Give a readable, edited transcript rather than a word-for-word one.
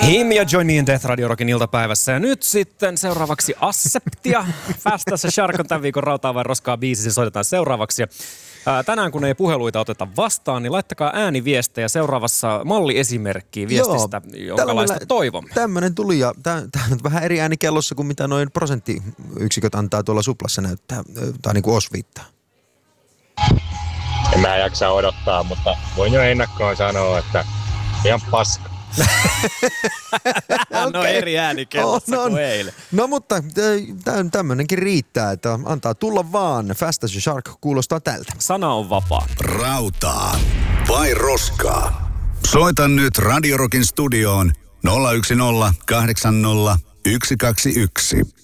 Him ja Johnny Death Radio Rockin iltapäivässä. Ja nyt sitten seuraavaksi Aseptia. Fast as a Shark on tämän viikon Rautaa vai Roskaa biisi. Se soitetaan seuraavaksi. Ja tänään kun ei puheluita oteta vastaan, niin laittakaa ääniviestejä seuraavassa malliesimerkkiä viestistä, jonkalaista toivomme. Tämmöinen tuli ja tämä on vähän eri äänikellossa kuin mitä noin prosenttiyksiköt antaa tuolla suplassa näyttää, tai niin kuin osviittaa. En mä jaksa odottaa, mutta voin jo ennakkoon sanoa, että ihan paska. No eri äänikellossa kuin eilen. No mutta tämmönenkin riittää, että antaa tulla vaan. Fast as a Shark kuulostaa tältä. Sana on vapaa. Rautaa vai roskaa? Soita nyt Radio Rockin studioon 010 80 121.